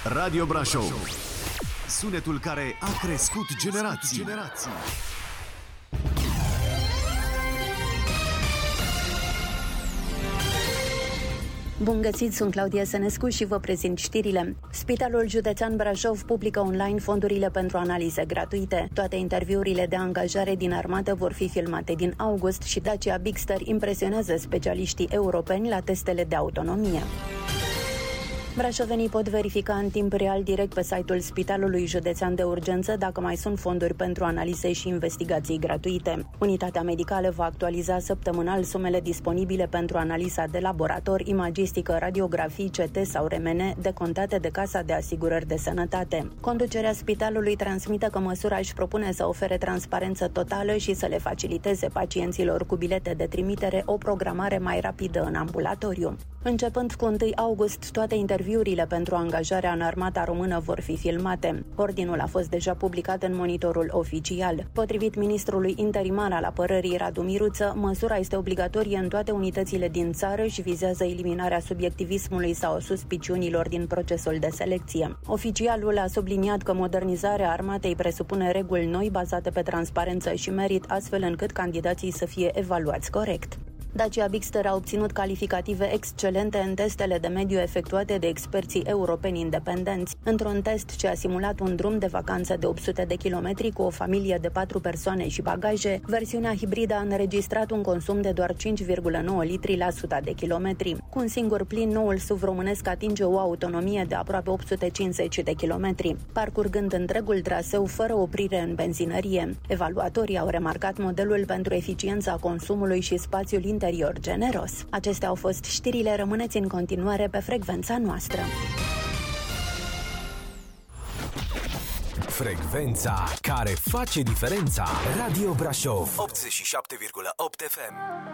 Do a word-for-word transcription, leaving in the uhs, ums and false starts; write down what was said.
Radio Brașov. Sunetul care a crescut generații. generații. Bun găsit, sunt Claudia Sănescu și vă prezint știrile. Spitalul Județean Brașov publică online fondurile pentru analize gratuite. Toate interviurile de angajare din armată vor fi filmate din august și Dacia Bigster impresionează specialiștii europeni la testele de autonomie. Brașovenii pot verifica în timp real direct pe site-ul Spitalului Județean de Urgență dacă mai sunt fonduri pentru analize și investigații gratuite. Unitatea medicală va actualiza săptămânal sumele disponibile pentru analiza de laborator, imagistică, radiografii, C T sau R M N decontate de Casa de Asigurări de Sănătate. Conducerea spitalului transmite că măsura își propune să ofere transparență totală și să le faciliteze pacienților cu bilete de trimitere o programare mai rapidă în ambulatoriu. Începând cu întâi august, toate interviurile pentru angajarea în armata română vor fi filmate. Ordinul a fost deja publicat în monitorul oficial. Potrivit ministrului interimar al apărării Radu Miruță, măsura este obligatorie în toate unitățile din țară și vizează eliminarea subiectivismului sau suspiciunilor din procesul de selecție. Oficialul a subliniat că modernizarea armatei presupune reguli noi bazate pe transparență și merit, astfel încât candidații să fie evaluați corect. Dacia Bigster a obținut calificative excelente în testele de mediu efectuate de experții europeni independenți. Într-un test ce a simulat un drum de vacanță de opt sute de kilometri cu o familie de patru persoane și bagaje, versiunea hibridă a înregistrat un consum de doar cinci virgulă nouă litri la sută de kilometri. Cu un singur plin, noul S U V românesc atinge o autonomie de aproape opt sute cincizeci de kilometri, parcurgând întregul traseu fără oprire în benzinărie. Evaluatorii au remarcat modelul pentru eficiența consumului și spațiul interior interior generos. Acestea au fost știrile, rămâneți în continuare pe frecvența noastră. Frecvența care face diferența. Radio Brașov optzeci și șapte virgulă opt F M.